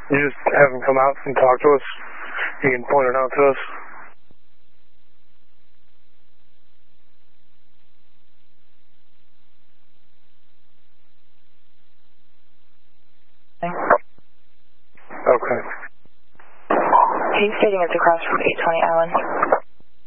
You just have him come out and talk to us. You can point it out to us. Okay. He's stating it's across from 820 Allen.